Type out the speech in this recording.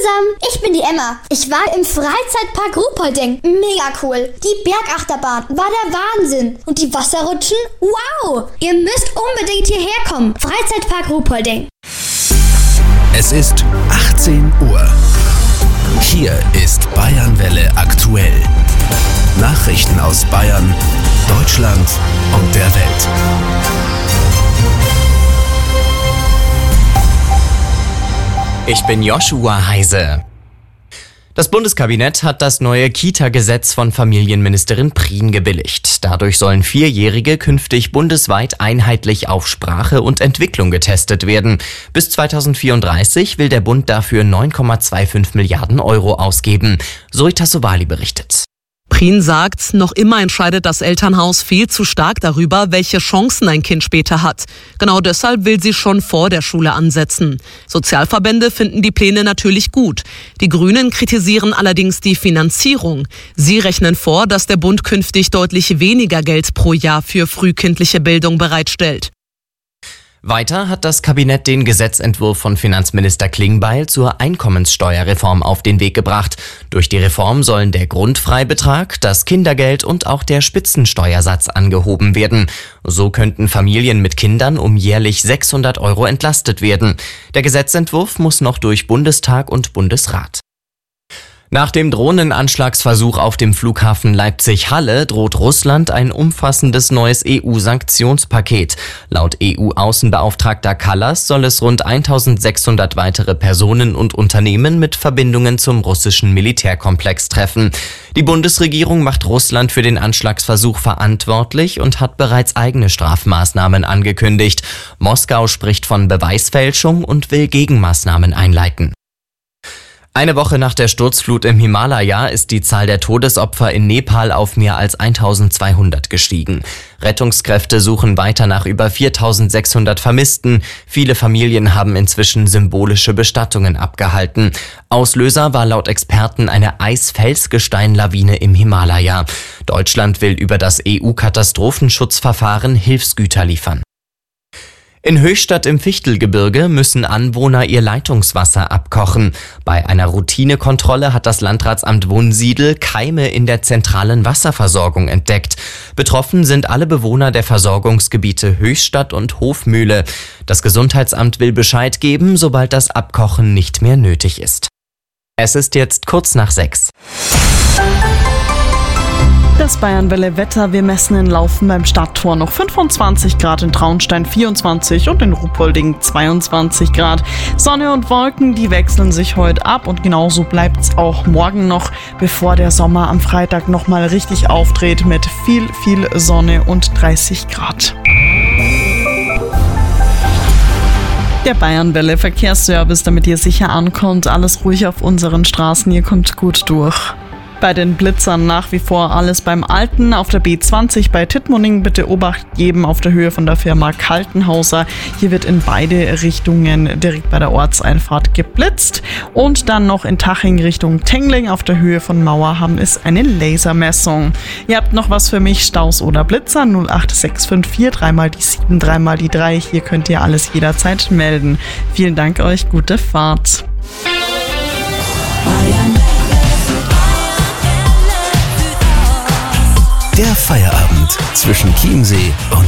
zusammen, ich bin die Emma. Ich war im Freizeitpark Ruhpolding. Mega cool. Die Bergachterbahn war der Wahnsinn. Und die Wasserrutschen? Wow! Ihr müsst unbedingt hierher kommen. Freizeitpark Ruhpolding. Es ist 18 Uhr. Hier ist Bayernwelle aktuell. Nachrichten aus Bayern, Deutschland und der Welt. Ich bin Joshua Heise. Das Bundeskabinett hat das neue Kita-Gesetz von Familienministerin Prien gebilligt. Dadurch sollen Vierjährige künftig bundesweit einheitlich auf Sprache und Entwicklung getestet werden. Bis 2034 will der Bund dafür 9,25 Milliarden Euro ausgeben. Zoe Tassovali berichtet. Prien sagt, noch immer entscheidet das Elternhaus viel zu stark darüber, welche Chancen ein Kind später hat. Genau deshalb will sie schon vor der Schule ansetzen. Sozialverbände finden die Pläne natürlich gut. Die Grünen kritisieren allerdings die Finanzierung. Sie rechnen vor, dass der Bund künftig deutlich weniger Geld pro Jahr für frühkindliche Bildung bereitstellt. Weiter hat das Kabinett den Gesetzentwurf von Finanzminister Klingbeil zur Einkommenssteuerreform auf den Weg gebracht. Durch die Reform sollen der Grundfreibetrag, das Kindergeld und auch der Spitzensteuersatz angehoben werden. So könnten Familien mit Kindern um jährlich 600 Euro entlastet werden. Der Gesetzentwurf muss noch durch Bundestag und Bundesrat. Nach dem Drohnenanschlagsversuch auf dem Flughafen Leipzig-Halle droht Russland ein umfassendes neues EU-Sanktionspaket. Laut EU-Außenbeauftragter Kallas soll es rund 1600 weitere Personen und Unternehmen mit Verbindungen zum russischen Militärkomplex treffen. Die Bundesregierung macht Russland für den Anschlagsversuch verantwortlich und hat bereits eigene Strafmaßnahmen angekündigt. Moskau spricht von Beweisfälschung und will Gegenmaßnahmen einleiten. Eine Woche nach der Sturzflut im Himalaya ist die Zahl der Todesopfer in Nepal auf mehr als 1200 gestiegen. Rettungskräfte suchen weiter nach über 4600 Vermissten. Viele Familien haben inzwischen symbolische Bestattungen abgehalten. Auslöser war laut Experten eine Eis-Felsgestein-Lawine im Himalaya. Deutschland will über das EU-Katastrophenschutzverfahren Hilfsgüter liefern. In Höchstadt im Fichtelgebirge müssen Anwohner ihr Leitungswasser abkochen. Bei einer Routinekontrolle hat das Landratsamt Wunsiedel Keime in der zentralen Wasserversorgung entdeckt. Betroffen sind alle Bewohner der Versorgungsgebiete Höchstadt und Hofmühle. Das Gesundheitsamt will Bescheid geben, sobald das Abkochen nicht mehr nötig ist. Es ist jetzt kurz nach 6. Das Bayernwelle-Wetter, wir messen in Laufen beim Stadttor noch 25 Grad, in Traunstein 24 und in Ruhpolding 22 Grad. Sonne und Wolken, die wechseln sich heute ab und genauso bleibt es auch morgen noch, bevor der Sommer am Freitag nochmal richtig aufdreht mit viel Sonne und 30 Grad. Der Bayernwelle Verkehrsservice, damit ihr sicher ankommt, alles ruhig auf unseren Straßen, ihr kommt gut durch. Bei den Blitzern nach wie vor alles beim Alten. Auf der B20 bei Tittmoning bitte Obacht geben auf der Höhe von der Firma Kaltenhauser. Hier wird in beide Richtungen direkt bei der Ortseinfahrt geblitzt. Und dann noch in Taching Richtung Tengling auf der Höhe von Mauerham ist eine Lasermessung. Ihr habt noch was für mich, Staus oder Blitzer 08654 3 die 7 3 die 3. Hier könnt ihr alles jederzeit melden. Vielen Dank euch, gute Fahrt. Der Feierabend zwischen Chiemsee und